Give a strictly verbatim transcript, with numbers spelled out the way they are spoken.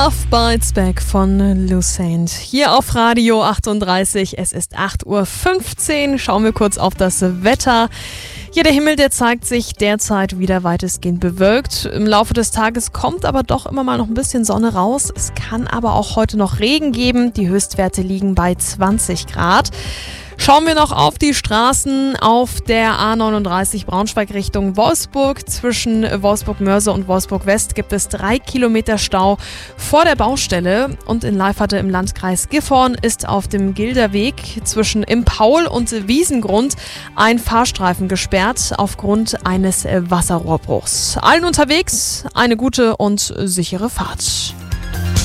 Love Bites Back von Lucent. Hier auf Radio achtunddreißig. Es ist acht Uhr fünfzehn. Schauen wir kurz auf das Wetter. Ja, der Himmel, der zeigt sich derzeit wieder weitestgehend bewölkt. Im Laufe des Tages kommt aber doch immer mal noch ein bisschen Sonne raus. Es kann aber auch heute noch Regen geben. Die Höchstwerte liegen bei zwanzig Grad. Schauen wir noch auf die Straßen auf der A neununddreißig Braunschweig Richtung Wolfsburg. Zwischen Wolfsburg-Mörse und Wolfsburg-West gibt es drei Kilometer Stau vor der Baustelle. Und in Leiferte im Landkreis Gifhorn ist auf dem Gilderweg zwischen im Paul und Wiesengrund ein Fahrstreifen gesperrt aufgrund eines Wasserrohrbruchs. Allen unterwegs eine gute und sichere Fahrt.